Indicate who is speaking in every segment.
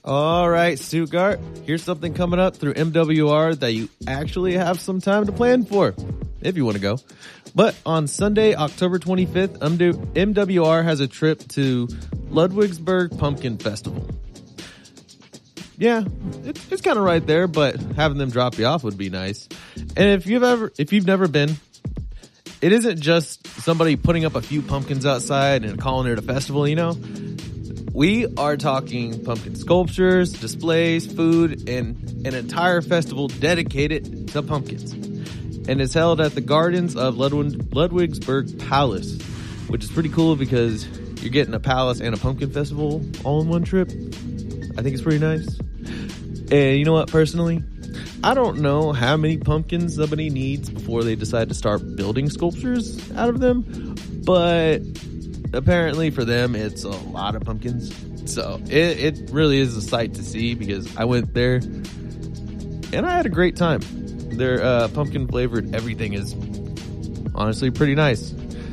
Speaker 1: All right, Stuttgart, here's something coming up through MWR that you actually have some time to plan for, if you want to go. But on Sunday, October 25th, MWR has a trip to Ludwigsburg Pumpkin Festival. Yeah, it's kind of right there, but having them drop you off would be nice. And if you've never been, it isn't just somebody putting up a few pumpkins outside and calling it a festival, you know? We are talking pumpkin sculptures, displays, food, and an entire festival dedicated to pumpkins. And it's held at the gardens of Ludwigsburg Palace, which is pretty cool because you're getting a palace and a pumpkin festival all in one trip. I think it's pretty nice. And you know what, personally, I don't know how many pumpkins somebody needs before they decide to start building sculptures out of them, but apparently for them, it's a lot of pumpkins. So it really is a sight to see because I went there and I had a great time. Their pumpkin flavored everything is honestly pretty nice.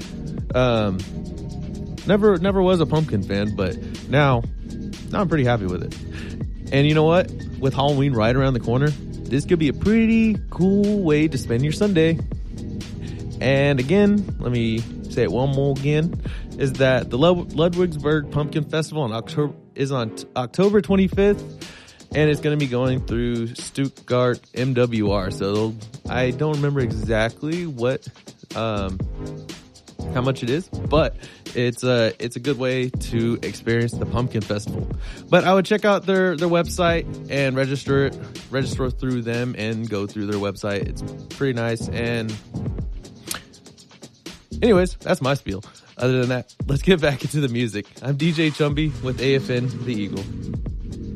Speaker 1: Never was a pumpkin fan, but now I'm pretty happy with it. And you know what? With Halloween right around the corner, this could be a pretty cool way to spend your Sunday. And again, let me say it one more again, is that the Ludwigsburg Pumpkin Festival is on October 25th, and it's going to be going through Stuttgart MWR. So I don't remember exactly what how much it is, but it's a good way to experience the Pumpkin Festival. But I would check out their website and register through them and go through their website. It's pretty nice. And anyways, that's my spiel. Other than that, let's get back into the music. I'm DJ Chumby with AFN The Eagle.